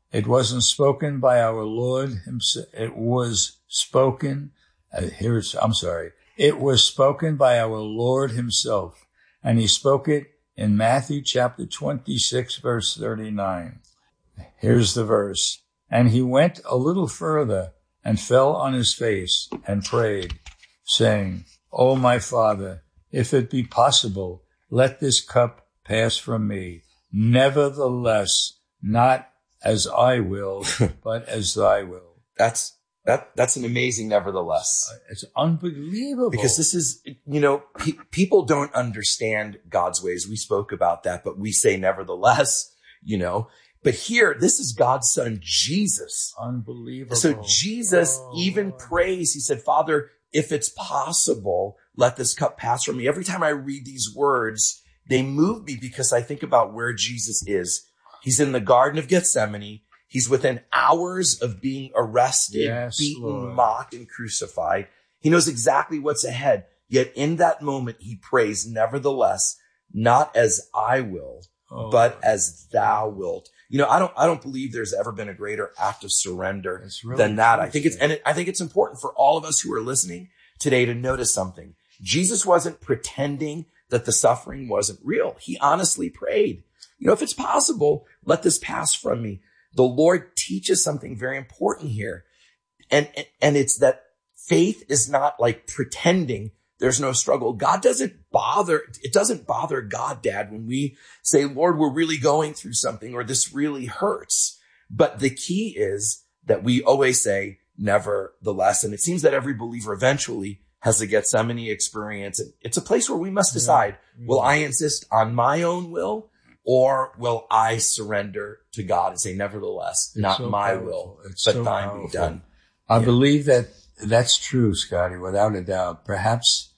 It wasn't spoken by our Lord himself. It was spoken, It was spoken by our Lord himself. And he spoke it in Matthew chapter 26, verse 39. Here's the verse. And he went a little further and fell on his face and prayed, saying, O my Father, if it be possible, let this cup pass from me. Nevertheless, not as I will, but as thy will. That's an amazing nevertheless. It's unbelievable. Because this is, people don't understand God's ways. We spoke about that, but we say nevertheless, But here, this is God's son, Jesus. Unbelievable. So Jesus even prays. He said, Father, if it's possible, let this cup pass from me. Every time I read these words, they move me because I think about where Jesus is. He's in the Garden of Gethsemane. He's within hours of being arrested, beaten, Lord, mocked, and crucified. He knows exactly what's ahead. Yet in that moment, he prays, nevertheless, not as I will, but as thou wilt. I don't believe there's ever been a greater act of surrender than that. I think it's important for all of us who are listening today to notice something. Jesus wasn't pretending that the suffering wasn't real. He honestly prayed, if it's possible, let this pass from me. The Lord teaches something very important here. And it's that faith is not like pretending there's no struggle. It doesn't bother God, Dad, when we say, Lord, we're really going through something or this really hurts. But the key is that we always say, nevertheless. And it seems that every believer eventually has a Gethsemane experience. It's a place where we must decide, will I insist on my own will, or will I surrender to God and say, nevertheless, not my will, but thine be done? I believe that's true, Scotty, without a doubt. Perhaps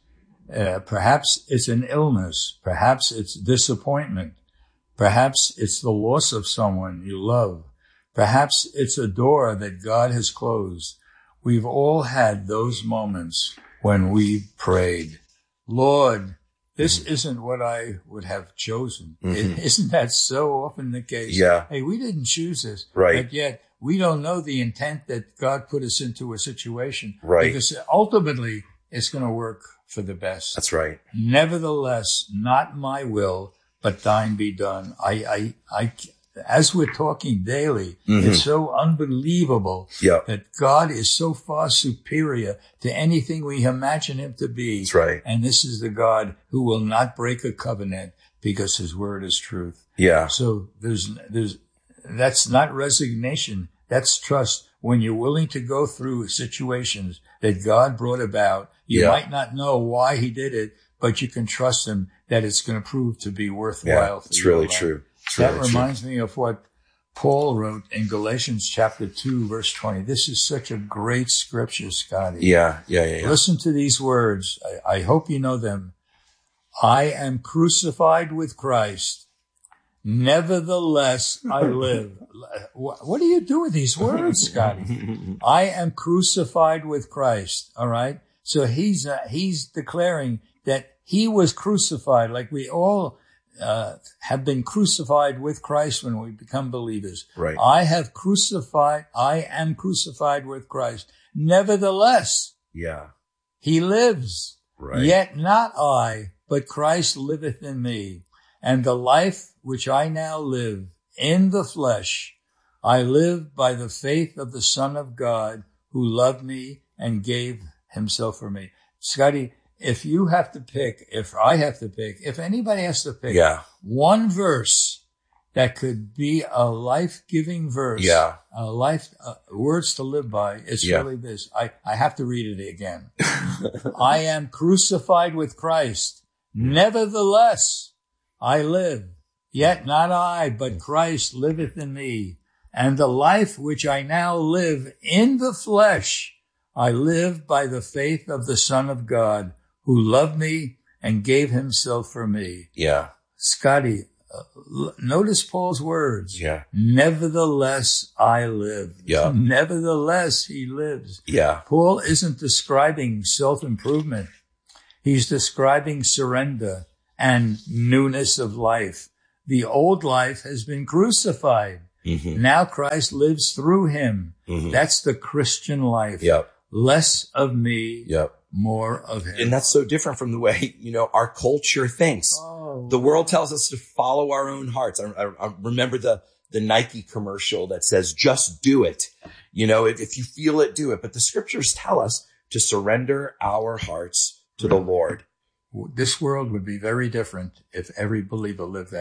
it's an illness. Perhaps it's disappointment. Perhaps it's the loss of someone you love. Perhaps it's a door that God has closed. We've all had those moments when we prayed, Lord, this isn't what I would have chosen. Isn't that so often the case? Yeah. Hey, we didn't choose this. Right. But yet we don't know the intent that God put us into a situation. Right. Because ultimately it's going to work for the best. That's right. Nevertheless, not my will, but thine be done. As we're talking daily, it's so unbelievable that God is so far superior to anything we imagine him to be. That's right. And this is the God who will not break a covenant because his word is truth. Yeah. So that's not resignation. That's trust. When you're willing to go through situations that God brought about, you might not know why he did it, but you can trust him that it's going to prove to be worthwhile. It's really true. That reminds me of what Paul wrote in Galatians chapter 2, verse 20. This is such a great scripture, Scotty. Yeah. Listen to these words. I hope you know them. I am crucified with Christ. Nevertheless, I live. What do you do with these words, Scotty? I am crucified with Christ. All right. So he's declaring that he was crucified, like we all have been crucified with Christ when we become believers. Right. I am crucified with Christ. Nevertheless, he lives. Right. Yet not I, but Christ liveth in me. And the life which I now live in the flesh, I live by the faith of the Son of God who loved me and gave himself for me. Scotty, if you have to pick, if I have to pick, if anybody has to pick one verse that could be a life-giving verse, words to live by, it's really this. I have to read it again. I am crucified with Christ. Nevertheless, I live. Yet not I, but Christ liveth in me. And the life which I now live in the flesh, I live by the faith of the Son of God, who loved me and gave himself for me. Yeah. Scotty, notice Paul's words. Yeah. Nevertheless, I live. Yeah. Nevertheless, he lives. Yeah. Paul isn't describing self-improvement. He's describing surrender and newness of life. The old life has been crucified. Now Christ lives through him. That's the Christian life. Yep. Less of me, Yep. more of him. And that's so different from the way, our culture thinks. Oh. The world tells us to follow our own hearts. I remember the Nike commercial that says, just do it. If you feel it, do it. But the scriptures tell us to surrender our hearts to the Lord. This world would be very different if every believer lived that